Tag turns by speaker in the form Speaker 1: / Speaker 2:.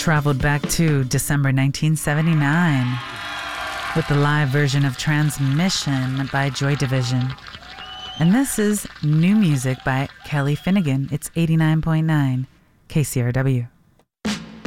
Speaker 1: traveled back to December 1979 with the live version of Transmission by Joy Division. And this is new music by Kelly Finnegan. It's 89.9 KCRW.